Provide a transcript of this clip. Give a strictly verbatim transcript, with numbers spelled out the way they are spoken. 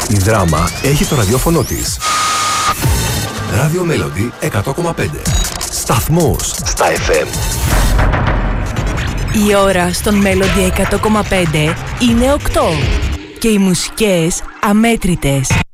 Η Δράμα έχει το ραδιόφωνο της. Radio Melody εκατό κόμμα πέντε. Σταθμός στα εφ εμ. Η ώρα στον Melody εκατό κόμμα πέντε είναι οκτώ και οι μουσικές αμέτρητες.